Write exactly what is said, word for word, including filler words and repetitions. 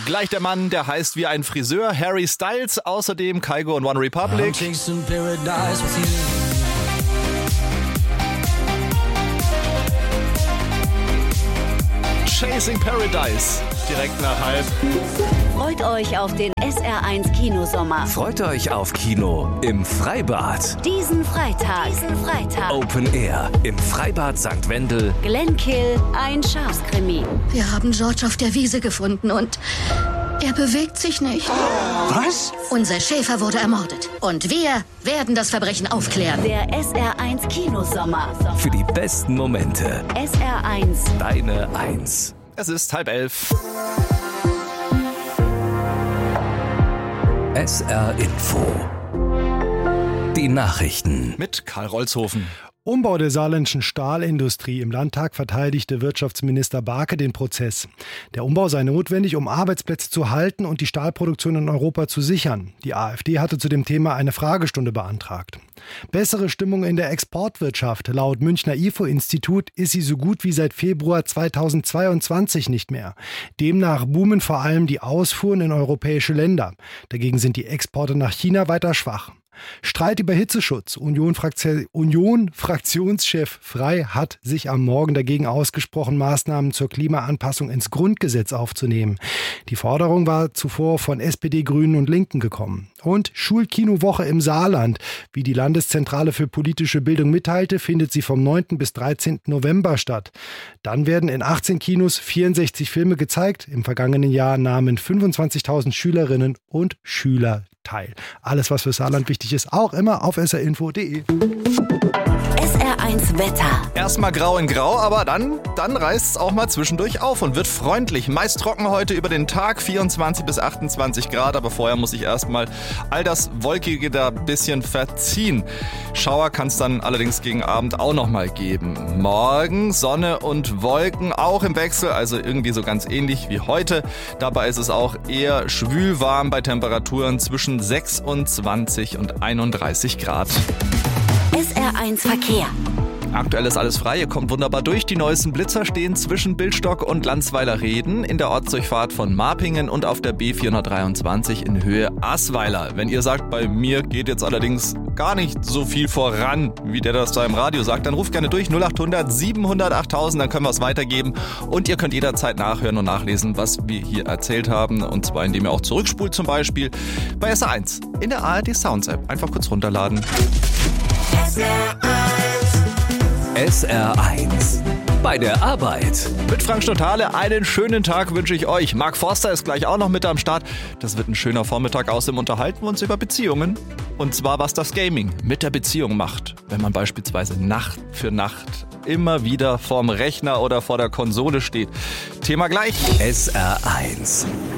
Gleich der Mann, der heißt wie ein Friseur, Harry Styles, außerdem Kygo und One Republic. Chasing Paradise, direkt nach halb. Freut euch auf den S R eins Kinosommer. Freut euch auf Kino im Freibad. Diesen Freitag. Diesen Freitag. Open Air im Freibad Sankt Wendel. Glenkill, ein Schafskrimi. Wir haben George auf der Wiese gefunden und er bewegt sich nicht. Was? Unser Schäfer wurde ermordet. Und wir werden das Verbrechen aufklären. Der S R eins Kinosommer. Für die besten Momente. S R eins. Deine Eins. Es ist halb elf. S R Info. Die Nachrichten. Mit Karl Rolzhofen. Umbau der saarländischen Stahlindustrie. Im Landtag verteidigte Wirtschaftsminister Barke den Prozess. Der Umbau sei notwendig, um Arbeitsplätze zu halten und die Stahlproduktion in Europa zu sichern. Die AfD hatte zu dem Thema eine Fragestunde beantragt. Bessere Stimmung in der Exportwirtschaft. Laut Münchner I F O-Institut ist sie so gut wie seit Februar zweitausendzweiundzwanzig nicht mehr. Demnach boomen vor allem die Ausfuhren in europäische Länder. Dagegen sind die Exporte nach China weiter schwach. Streit über Hitzeschutz. Union-Fraktion, Union-Fraktionschef Frey hat sich am Morgen dagegen ausgesprochen, Maßnahmen zur Klimaanpassung ins Grundgesetz aufzunehmen. Die Forderung war zuvor von S P D, Grünen und Linken gekommen. Und Schulkinowoche im Saarland. Wie die Landeszentrale für politische Bildung mitteilte, findet sie vom neunten bis dreizehnten November statt. Dann werden in achtzehn Kinos vierundsechzig Filme gezeigt. Im vergangenen Jahr nahmen fünfundzwanzigtausend Schülerinnen und Schüler teil. Alles, was für Saarland wichtig ist, auch immer auf s r info punkt d e. S R eins Wetter. Erstmal grau in grau, aber dann, dann reißt es auch mal zwischendurch auf und wird freundlich. Meist trocken heute über den Tag, vierundzwanzig bis achtundzwanzig Grad, aber vorher muss ich erstmal all das Wolkige da ein bisschen verziehen. Schauer kann es dann allerdings gegen Abend auch nochmal geben. Morgen Sonne und Wolken, auch im Wechsel, also irgendwie so ganz ähnlich wie heute. Dabei ist es auch eher schwülwarm bei Temperaturen zwischen sechsundzwanzig und einunddreißig Grad. S R eins Verkehr. Aktuell ist alles frei, ihr kommt wunderbar durch. Die neuesten Blitzer stehen zwischen Bildstock und Landsweiler Reden in der Ortsdurchfahrt von Marpingen und auf der B vierhundertdreiundzwanzig in Höhe Asweiler. Wenn ihr sagt, bei mir geht jetzt allerdings gar nicht so viel voran, wie der das da im Radio sagt, dann ruft gerne durch null acht hundert siebenhundert achttausend, dann können wir es weitergeben. Und ihr könnt jederzeit nachhören und nachlesen, was wir hier erzählt haben. Und zwar indem ihr auch zurückspult, zum Beispiel bei S R eins in der A R D Sounds App. Einfach kurz runterladen. S R eins. Bei der Arbeit. Mit Frank Stotale einen schönen Tag wünsche ich euch. Mark Forster ist gleich auch noch mit am Start. Das wird ein schöner Vormittag. Außerdem unterhalten wir uns über Beziehungen. Und zwar, was das Gaming mit der Beziehung macht. Wenn man beispielsweise Nacht für Nacht immer wieder vorm Rechner oder vor der Konsole steht. Thema gleich. S R eins.